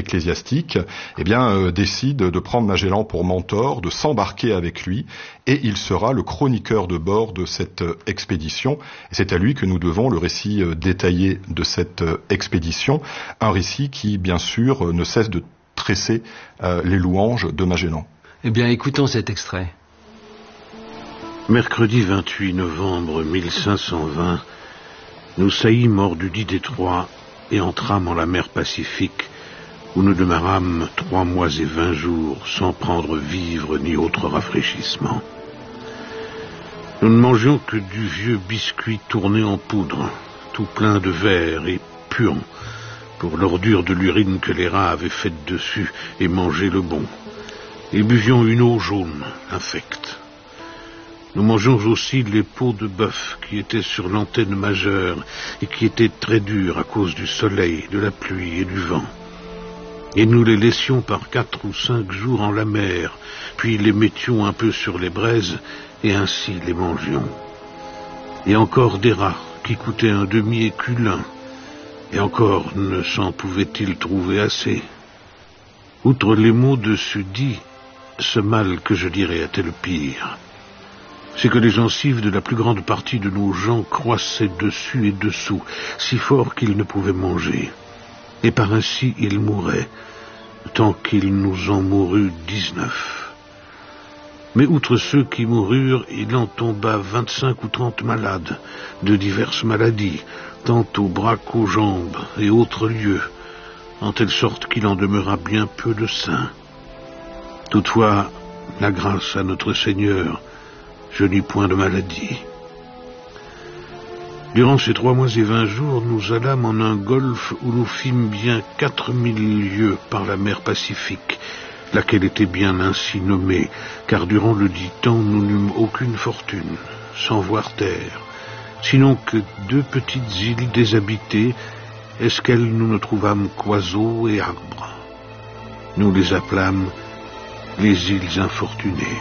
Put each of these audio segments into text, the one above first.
ecclésiastique, décide de prendre Magellan pour mentor, de s'embarquer avec lui, et il sera le chroniqueur de bord de cette expédition. Et c'est à lui que nous devons le récit détaillé de cette expédition, un récit qui, bien sûr, ne cesse de tresser les louanges de Magellan. Eh bien, écoutons cet extrait. Mercredi 28 novembre 1520, nous saillîmes hors du dit détroit et entrâmes en la mer Pacifique, où nous demeurâmes 3 mois et 20 jours sans prendre vivre ni autre rafraîchissement. Nous ne mangions que du vieux biscuit tourné en poudre, tout plein de verre et puant, pour l'ordure de l'urine que les rats avaient faite dessus et mangé le bon. Et buvions une eau jaune, infecte. Nous mangeons aussi les peaux de bœuf qui étaient sur l'antenne majeure et qui étaient très dures à cause du soleil, de la pluie et du vent. Et nous les laissions par 4 ou 5 jours en la mer, puis les mettions un peu sur les braises et ainsi les mangions. Et encore des rats qui coûtaient un demi-écu l'un, et encore ne s'en pouvait-il trouver assez. Outre les mots dessus dits, ce mal que je dirais était le pire. C'est que les gencives de la plus grande partie de nos gens croissaient dessus et dessous, si fort qu'ils ne pouvaient manger. Et par ainsi ils mouraient, tant qu'il nous en mourut 19. Mais outre ceux qui moururent, il en tomba 25 ou 30 malades, de diverses maladies, tant aux bras qu'aux jambes et autres lieux, en telle sorte qu'il en demeura bien peu de saints. Toutefois, la grâce à notre Seigneur, je n'eus point de maladie. Durant ces 3 mois et 20 jours, nous allâmes en un golfe où nous fîmes bien 4000 lieues par la mer Pacifique, laquelle était bien ainsi nommée, car durant le dit temps, nous n'eûmes aucune fortune, sans voir terre, sinon que 2 petites îles déshabitées, esquelles nous ne trouvâmes qu'oiseaux et arbres. Nous les appelâmes les îles infortunées.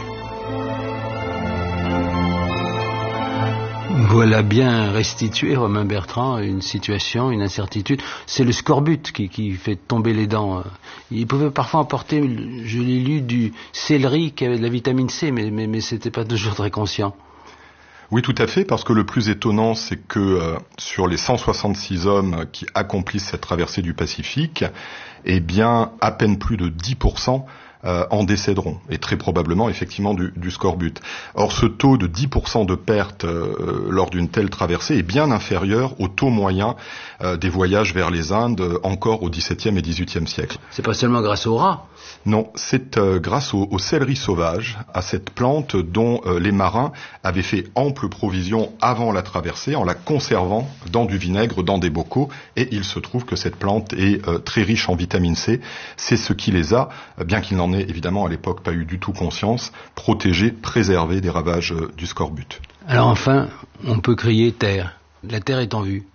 Voilà bien restitué, Romain Bertrand, une situation, une incertitude. C'est le scorbut qui fait tomber les dents. Il pouvait parfois emporter, je l'ai lu, du céleri qui avait de la vitamine C, mais c'était pas toujours très conscient. Oui, tout à fait, parce que le plus étonnant, c'est que sur les 166 hommes qui accomplissent cette traversée du Pacifique, eh bien, à peine plus de 10% en décéderont, et très probablement effectivement du scorbut. Or, ce taux de 10% de perte lors d'une telle traversée est bien inférieur au taux moyen des voyages vers les Indes encore au XVIIe et XVIIIe siècle. C'est pas seulement grâce aux rats. Non, c'est grâce au céleri sauvage, à cette plante dont les marins avaient fait ample provision avant la traversée en la conservant dans du vinaigre, dans des bocaux, et il se trouve que cette plante est très riche en vitamine C. C'est ce qui les a, bien qu'il n'en ait évidemment à l'époque pas eu du tout conscience, protégés, préservés des ravages du scorbut. Alors enfin, on peut crier terre. La terre est en vue.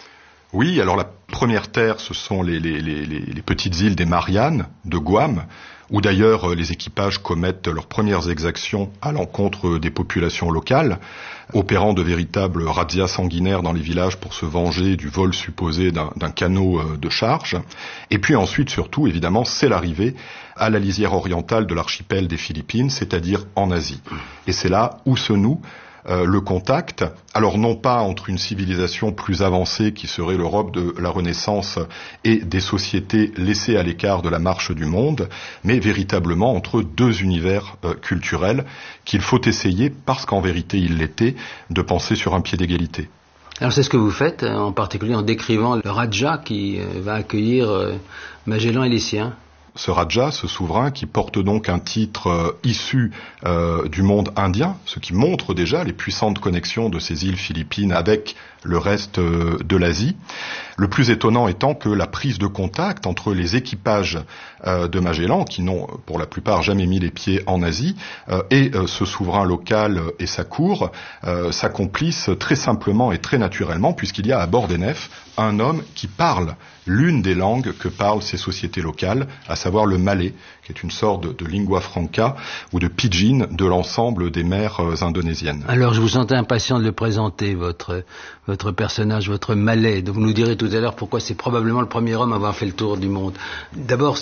Oui, alors la première terre, ce sont les petites îles des Mariannes, de Guam, où d'ailleurs les équipages commettent leurs premières exactions à l'encontre des populations locales, opérant de véritables razzias sanguinaires dans les villages pour se venger du vol supposé d'un canot de charge. Et puis ensuite, surtout, évidemment, c'est l'arrivée à la lisière orientale de l'archipel des Philippines, c'est-à-dire en Asie. Et c'est là où se noue le contact, alors non pas entre une civilisation plus avancée qui serait l'Europe de la Renaissance et des sociétés laissées à l'écart de la marche du monde, mais véritablement entre 2 univers culturels qu'il faut essayer, parce qu'en vérité il l'était, de penser sur un pied d'égalité. Alors c'est ce que vous faites, en particulier en décrivant le Raja qui va accueillir Magellan et les siens. Ce Raja, ce souverain, qui porte donc un titre issu du monde indien, ce qui montre déjà les puissantes connexions de ces îles philippines avec le reste de l'Asie. Le plus étonnant étant que la prise de contact entre les équipages de Magellan, qui n'ont pour la plupart jamais mis les pieds en Asie, et ce souverain local et sa cour, s'accomplissent très simplement et très naturellement, puisqu'il y a à bord des nefs un homme qui parle l'une des langues que parlent ces sociétés locales, à savoir le malais, qui est une sorte de lingua franca ou de pidgin de l'ensemble des mers indonésiennes. Alors je vous sentais impatient de le présenter, votre personnage, votre malais. Donc vous nous direz tout à l'heure pourquoi c'est probablement le premier homme à avoir fait le tour du monde. D'abord,